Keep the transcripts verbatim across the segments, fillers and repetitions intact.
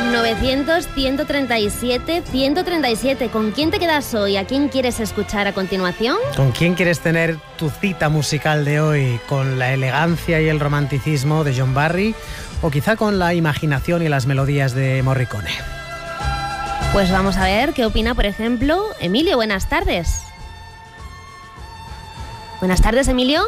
novecientos, ciento treinta y siete, ciento treinta y siete. ¿Con quién te quedas hoy? ¿A quién quieres escuchar a continuación? ¿Con quién quieres tener tu cita musical de hoy? ¿Con la elegancia y el romanticismo de John Barry? ¿O quizá con la imaginación y las melodías de Morricone? Pues vamos a ver qué opina, por ejemplo, Emilio. Buenas tardes. Buenas tardes, Emilio.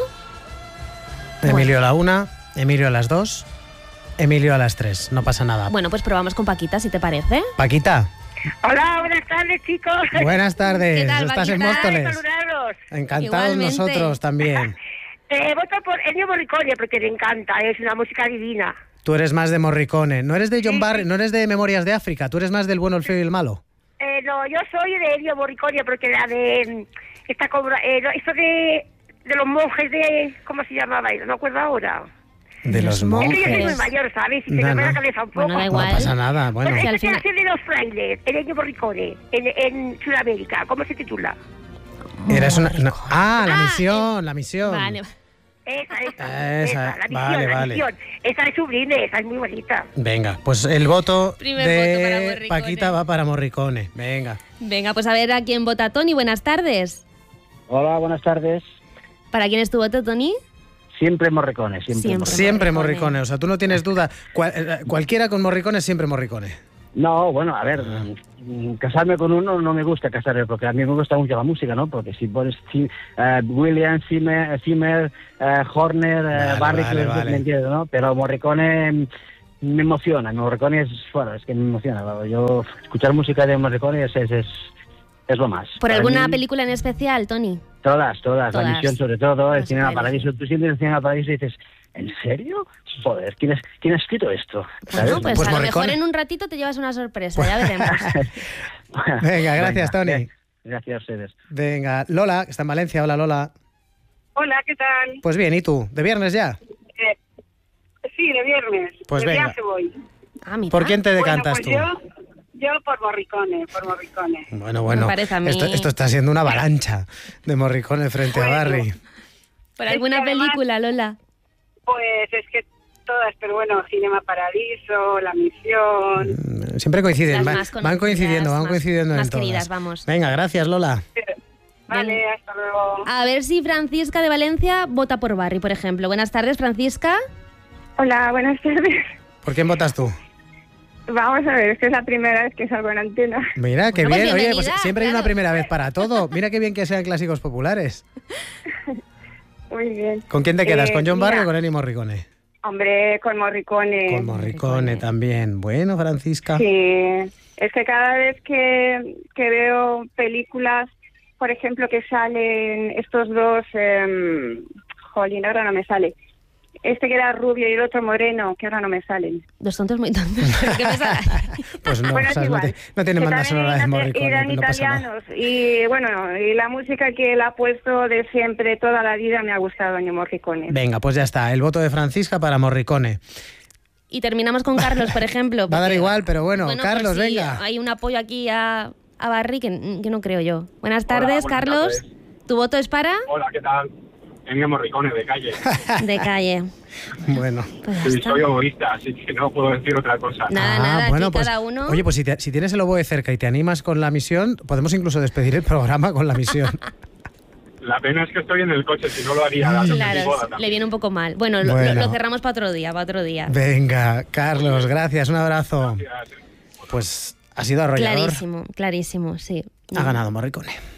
Emilio Bueno. a la una, Emilio a las dos, Emilio a las tres. No pasa nada. Bueno, pues probamos con Paquita, si te parece. Paquita. Hola, buenas tardes, chicos. Buenas tardes. ¿Qué tal, ¿Estás en Paquita? Móstoles? Saludaros. Encantados Igualmente. nosotros también. Eh, voto por Ennio Morricone porque me encanta, es una música divina. Tú eres más de Morricone. No eres de John Sí, Barry, sí. no eres de Memorias de África. Tú eres más del bueno, el feo y el malo. Eh, no, yo soy de Ennio Morricone porque la de... mm, esta cobra, eh, no, esto de, de los monjes de... ¿Cómo se llamaba? No me acuerdo ahora. De los Es que yo soy muy monjes. mayor, ¿sabes? Y se No, me va no. la cabeza un poco. Bueno, da No igual. pasa nada. Bueno, Pues Sí, esta al que final- hace de los frailes, el Ennio Morricone, en, en Sudamérica. ¿Cómo se titula? eres una. no. Ah, la Ah, misión, la misión. Vale. Esa, esa, Esa, esa, la misión, vale, la vale. misión. Esa es sublime, esa es muy bonita. Venga, pues el voto Primer voto para de Morricone. Paquita va para Morricone. Venga. Venga, pues a ver a quién vota Tony. Buenas tardes. Hola, buenas tardes. ¿Para quién es tu voto, Tony? Siempre Morricone, siempre. Siempre. Morricone. Siempre Morricone. Morricone. O sea, tú no tienes duda. Cual- eh, cualquiera con Morricone, siempre Morricone. No, bueno, a ver, mm, casarme con uno no me gusta casarme, porque a mí me gusta mucho la música, ¿no? Porque si pones Ci- eh, Williams, Zimmer, Zimmer eh, Horner, eh, Vale, Barry, vale, pues, vale. me entiendes, ¿no? Pero Morricone mm, me emociona, Morricone es, bueno, es que me emociona. Yo, escuchar música de Morricone es, es, es, es lo más. ¿Por Para alguna mí, película en especial, Tony? Todas, todas, Todas. la misión sobre todo, el Las Cinema pelis. Paradiso. Tú sientes el Cinema Paradiso y dices, ¿en serio? Joder, ¿quién, es, ¿quién ha escrito esto? ¿Sabes? Bueno, pues, Pues a lo Morricone. mejor en un ratito te llevas una sorpresa, ya veremos. Venga, gracias, Tony. bien. Gracias a ustedes. Venga, Lola, que está en Valencia. Hola, Lola. Hola, ¿qué tal? Pues bien, ¿y tú? ¿De viernes ya? Eh, sí, de viernes. Pues de venga. viaje voy. Ah, mira. ¿Por quién te decantas bueno, pues tú? yo, yo por Morricone, por Morricone. Bueno, bueno. Me parece a mí. Esto, esto está siendo una avalancha de Morricone frente a Bueno. Barry. ¿Por Es alguna que además- película, Lola? Pues es que todas, pero bueno, Cinema Paradiso, La Misión... Mm, Siempre coinciden, Las van, más van conocidas, coincidiendo, van más- coincidiendo más en todas. queridas, vamos. Venga, gracias, Lola. Vale, hasta luego. A ver si Francisca de Valencia vota por Barry, por ejemplo. Buenas tardes, Francisca. Hola, buenas tardes. ¿Por quién votas tú? Vamos a ver, es que es la primera vez que salgo en antena. Mira, qué Bueno, pues bien. Oye, pues bienvenida, siempre hay una claro. primera vez para todo. Mira qué bien que sean clásicos populares. Muy bien. ¿Con quién te quedas? Eh, ¿Con John Barry mira, o con Ennio Morricone? Hombre, con Morricone. Con Morricone Morricone. también. Bueno, Francisca. Sí, es que cada vez que, que veo películas, por ejemplo, que salen estos dos, eh, jolín, ahora no me sale. Este que era rubio y el otro moreno, que ahora no me salen. Dos tontos muy tontos. ¿Qué me sale? Pues no, Bueno, es ¿sabes? no, igual. te- no tiene Que banda también sonora de eran- Morricone, eran que no pasa nada. italianos. Y bueno, y la música que él ha puesto de siempre, toda la vida, me ha gustado, Ennio Morricone. Venga, pues ya está. El voto de Francisca para Morricone. Y terminamos con Carlos, por ejemplo. Va a dar porque- igual, pero bueno, Bueno, Carlos, por si venga. hay un apoyo aquí a, a Barry que, que no creo yo. Buenas Hola, tardes, buenas Carlos. tardes. ¿Tu voto es para? Hola, ¿qué tal? Ennio Morricone, de calle. De calle. Bueno. Pues ya Sí, está. soy egoísta, así que no puedo decir otra cosa. Nada, Ah, nada, bueno, aquí pues, cada uno. Oye, pues si, te- si tienes el oboe cerca y te animas con la misión, podemos incluso despedir el programa con la misión. La pena es que estoy en el coche, si no lo haría. la mi Claro, boda sí, también. le viene un poco mal. Bueno, lo, Bueno. lo- lo cerramos para otro día, para otro día. Venga, Carlos, gracias, un abrazo. Gracias. Pues ha sido arrollador. Clarísimo, clarísimo, sí. Ha ganado Morricone.